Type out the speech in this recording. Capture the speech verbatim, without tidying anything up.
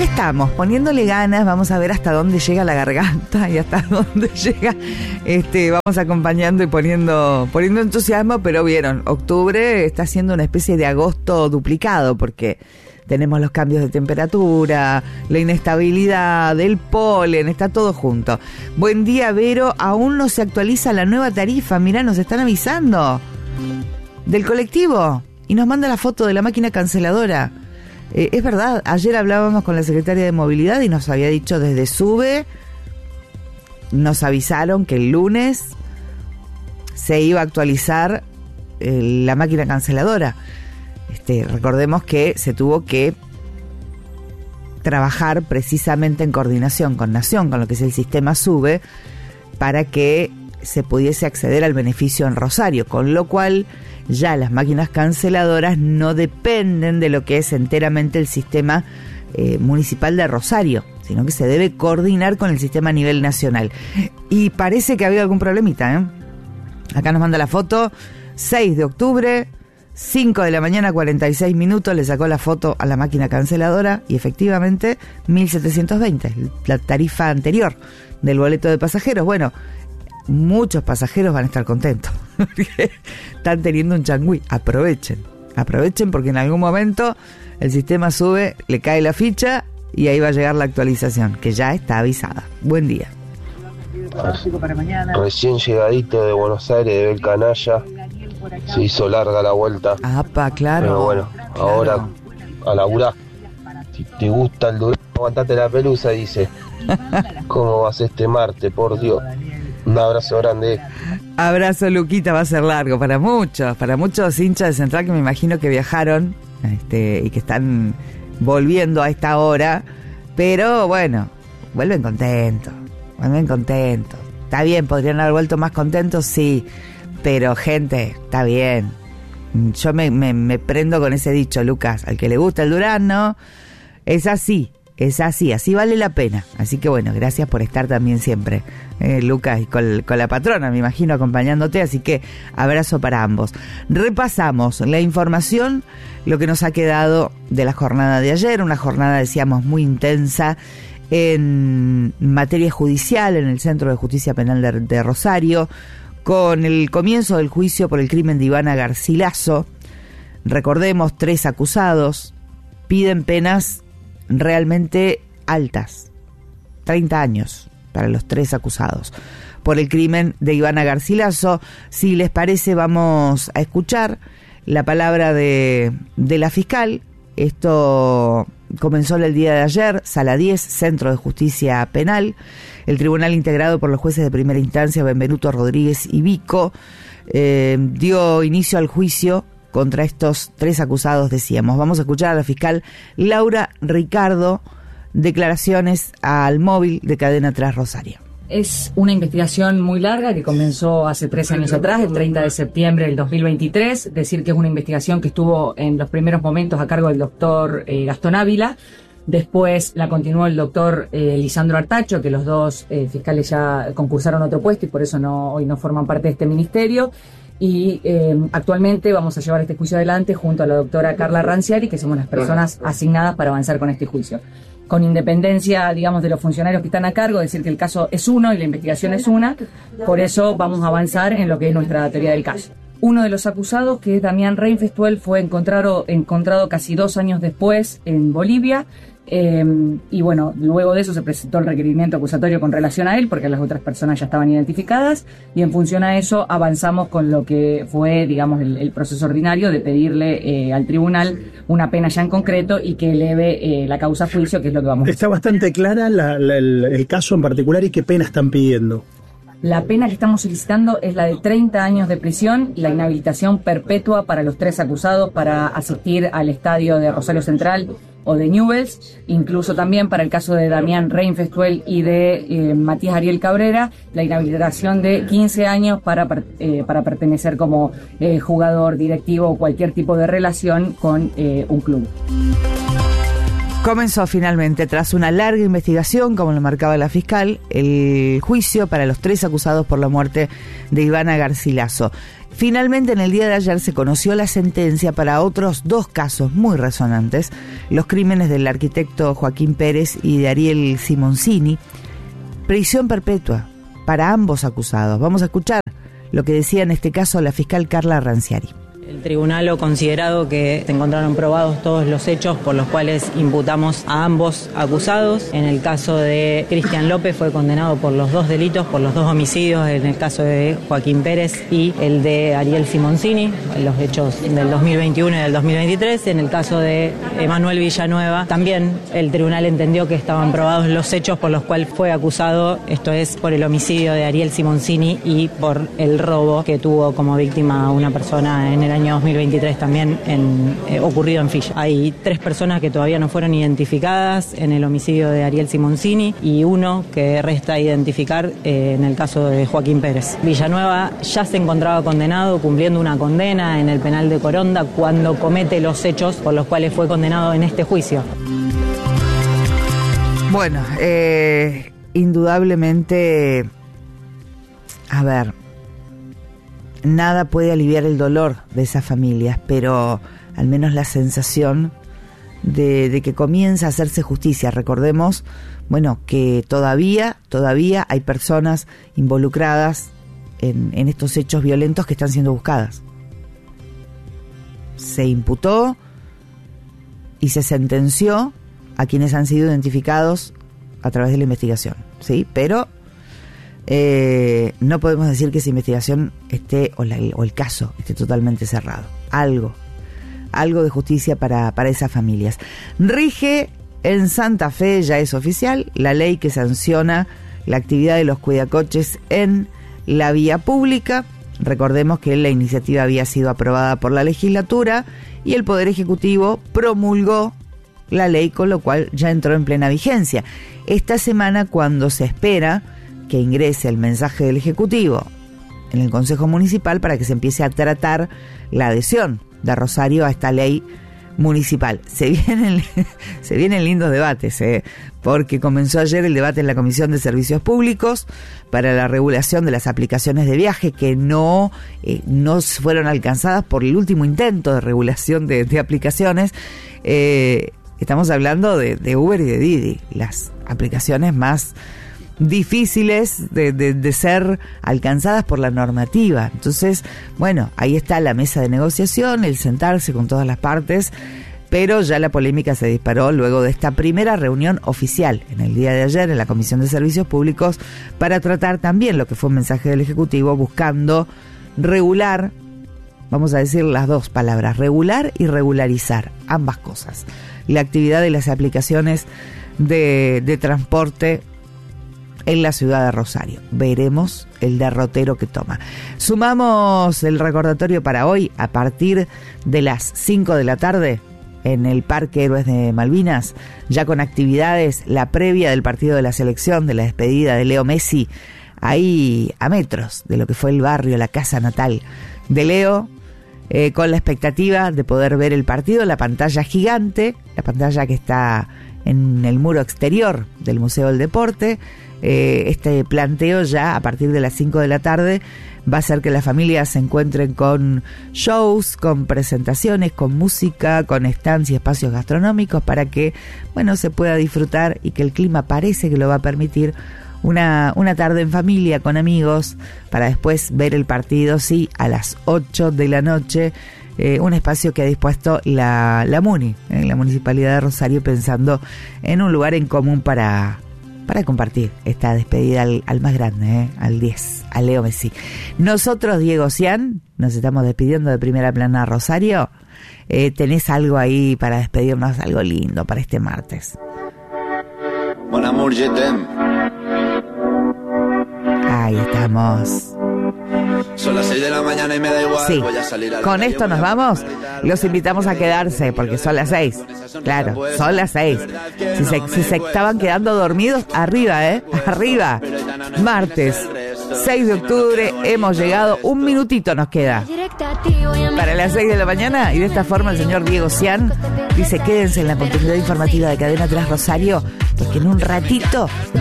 acá estamos, poniéndole ganas, vamos a ver hasta dónde llega la garganta y hasta dónde llega, este, vamos acompañando y poniendo, poniendo entusiasmo, pero vieron, octubre está siendo una especie de agosto duplicado, porque tenemos los cambios de temperatura, la inestabilidad, el polen, está todo junto. Buen día, Vero, aún no se actualiza la nueva tarifa, mirá, nos están avisando del colectivo y nos manda la foto de la máquina canceladora. Eh, es verdad, ayer hablábamos con la secretaria de Movilidad y nos había dicho desde SUBE, nos avisaron que el lunes se iba a actualizar eh, la máquina canceladora. Este, recordemos que se tuvo que trabajar precisamente en coordinación con Nación, con lo que es el sistema SUBE, para que se pudiese acceder al beneficio en Rosario, con lo cual ya las máquinas canceladoras no dependen de lo que es enteramente el sistema eh, municipal de Rosario, sino que se debe coordinar con el sistema a nivel nacional. Y parece que ha habido algún problemita, ¿eh? Acá nos manda la foto, seis de octubre, cinco de la mañana, cuarenta y seis minutos, le sacó la foto a la máquina canceladora y efectivamente mil setecientos veinte, la tarifa anterior del boleto de pasajeros. Bueno, muchos pasajeros van a estar contentos. Están teniendo un changüí. Aprovechen, aprovechen porque en algún momento el sistema SUBE, le cae la ficha y ahí va a llegar la actualización, que ya está avisada. Buen día. Recién llegadito de Buenos Aires, de Belcanalla, se hizo larga la vuelta. Apa, claro. Pero bueno, claro. Ahora a laburar. Si te gusta el duro, aguantate la pelusa, dice. ¿Cómo vas este martes, por Dios? Un abrazo grande. Abrazo, Luquita, va a ser largo para muchos, para muchos hinchas de Central que me imagino que viajaron este, y que están volviendo a esta hora, pero bueno, vuelven contentos, vuelven contentos. Está bien, podrían haber vuelto más contentos, sí, pero gente, está bien. Yo me, me, me prendo con ese dicho, Lucas, al que le gusta el durazno, es así. Es así, así vale la pena. Así que bueno, gracias por estar también siempre, eh, Lucas, y con, con la patrona, me imagino, acompañándote. Así que abrazo para ambos. Repasamos la información, lo que nos ha quedado de la jornada de ayer. Una jornada, decíamos, muy intensa en materia judicial, en el Centro de Justicia Penal de, de Rosario, con el comienzo del juicio por el crimen de Ivana Garcilaso. Recordemos, tres acusados piden penas realmente altas, treinta años para los tres acusados por el crimen de Ivana Garcilaso. Si les parece, vamos a escuchar la palabra de, de la fiscal. Esto comenzó el día de ayer, Sala diez, Centro de Justicia Penal. El tribunal, integrado por los jueces de primera instancia Benvenuto Rodríguez y Vico, eh, dio inicio al juicio contra estos tres acusados, decíamos. Vamos a escuchar a la fiscal Laura Ricardo, declaraciones al móvil de Cadena Tras Rosario. Es una investigación muy larga que comenzó hace tres años atrás, el treinta de septiembre del dos mil veintitrés. Decir que es una investigación que estuvo en los primeros momentos a cargo del doctor eh, Gastón Ávila. Después la continuó el doctor eh, Lisandro Artacho, que los dos eh, fiscales ya concursaron otro puesto y por eso no, hoy no forman parte de este ministerio. Y eh, actualmente vamos a llevar este juicio adelante junto a la doctora Carla Ranciari, que somos las personas asignadas para avanzar con este juicio. Con independencia, digamos, de los funcionarios que están a cargo, decir que el caso es uno y la investigación es una, por eso vamos a avanzar en lo que es nuestra teoría del caso. Uno de los acusados, que es Damián Reinfestuel, fue encontrado, encontrado casi dos años después en Bolivia. Eh, y bueno, luego de eso se presentó el requerimiento acusatorio con relación a él, porque las otras personas ya estaban identificadas, y en función a eso avanzamos con lo que fue, digamos, el, el proceso ordinario de pedirle eh, al tribunal una pena ya en concreto y que eleve eh, la causa a juicio, que es lo que vamos a hacer. Está bastante clara la, la, el, el caso en particular y qué pena están pidiendo. La pena que estamos solicitando es la de treinta años de prisión, la inhabilitación perpetua para los tres acusados para asistir al estadio de Rosario Central o de Newell's, incluso también para el caso de Damián Reinfestuel y de eh, Matías Ariel Cabrera, la inhabilitación de quince años para, eh, para pertenecer como eh, jugador, directivo o cualquier tipo de relación con eh, un club. Comenzó finalmente, tras una larga investigación, como lo marcaba la fiscal, el juicio para los tres acusados por la muerte de Ivana Garcilaso. Finalmente, en el día de ayer se conoció la sentencia para otros dos casos muy resonantes, los crímenes del arquitecto Joaquín Pérez y de Ariel Simoncini. Prisión perpetua para ambos acusados. Vamos a escuchar lo que decía en este caso la fiscal Carla Ranciari. El tribunal ha considerado que se encontraron probados todos los hechos por los cuales imputamos a ambos acusados. En el caso de Cristian López fue condenado por los dos delitos, por los dos homicidios, en el caso de Joaquín Pérez y el de Ariel Simoncini, los hechos del dos mil veintiuno y del dos mil veintitrés. En el caso de Emanuel Villanueva, también el tribunal entendió que estaban probados los hechos por los cuales fue acusado, esto es por el homicidio de Ariel Simoncini y por el robo que tuvo como víctima a una persona en el año dos mil veintitrés también en, eh, ocurrido en Fiya. Hay tres personas que todavía no fueron identificadas en el homicidio de Ariel Simoncini y uno que resta identificar eh, en el caso de Joaquín Pérez. Villanueva ya se encontraba condenado, cumpliendo una condena en el penal de Coronda cuando comete los hechos por los cuales fue condenado en este juicio. Bueno, eh, indudablemente, a ver, nada puede aliviar el dolor de esas familias, pero al menos la sensación de, de que comienza a hacerse justicia. Recordemos, bueno, que todavía, todavía hay personas involucradas en, en estos hechos violentos que están siendo buscadas. Se imputó y se sentenció a quienes han sido identificados a través de la investigación, ¿sí? Pero Eh, no podemos decir que esa investigación esté o, la, o el caso esté totalmente cerrado. Algo, algo de justicia para, para esas familias. Rige en Santa Fe, ya es oficial, la ley que sanciona la actividad de los cuidacoches en la vía pública. Recordemos que la iniciativa había sido aprobada por la legislatura y el Poder Ejecutivo promulgó la ley, con lo cual ya entró en plena vigencia. Esta semana, cuando se espera que ingrese el mensaje del Ejecutivo en el Consejo Municipal para que se empiece a tratar la adhesión de Rosario a esta ley municipal. Se vienen, se vienen lindos debates, ¿eh? Porque comenzó ayer el debate en la Comisión de Servicios Públicos para la regulación de las aplicaciones de viaje que no, eh, no fueron alcanzadas por el último intento de regulación de, de aplicaciones. Eh, estamos hablando de, de Uber y de Didi, las aplicaciones más difíciles de, de, de ser alcanzadas por la normativa. Entonces, bueno, ahí está la mesa de negociación, el sentarse con todas las partes, pero ya la polémica se disparó luego de esta primera reunión oficial en el día de ayer en la Comisión de Servicios Públicos para tratar también lo que fue un mensaje del Ejecutivo buscando regular, vamos a decir las dos palabras, regular y regularizar, ambas cosas, la actividad de las aplicaciones de, de transporte en la ciudad de Rosario. Veremos el derrotero que toma. Sumamos el recordatorio para hoy a partir de las cinco de la tarde en el Parque Héroes de Malvinas, ya con actividades, la previa del partido de la selección, de la despedida de Leo Messi, ahí a metros de lo que fue el barrio, la casa natal de Leo, eh, con la expectativa de poder ver el partido, la pantalla gigante, la pantalla que está en el muro exterior del Museo del Deporte. Eh, este planteo ya a partir de las cinco de la tarde va a hacer que las familias se encuentren con shows, con presentaciones, con música, con stands y espacios gastronómicos para que, bueno, se pueda disfrutar y que el clima parece que lo va a permitir una, una tarde en familia, con amigos, para después ver el partido, sí, a las ocho de la noche. Eh, un espacio que ha dispuesto la, la MUNI, eh, la Municipalidad de Rosario, pensando en un lugar en común para, para compartir esta despedida al, al más grande, eh, al diez, a Leo Messi. Nosotros, Diego Cian, nos estamos despidiendo de Primera Plana Rosario. Eh, ¿Tenés algo ahí para despedirnos, algo lindo para este martes? Bon amour, je t'aime. Ahí estamos. Son las seis de la mañana y me da igual. Sí, voy a salir a la con calle, esto nos voy a vamos. Los invitamos a quedarse porque son las seis. Claro, son las seis. Si se, si se estaban quedando dormidos, arriba, ¿eh? Arriba. Martes, seis de octubre, hemos llegado. Un minutito nos queda para las seis de la mañana. Y de esta forma el señor Diego Cian dice: quédense en la continuidad informativa de Cadena tres Rosario, porque en un ratito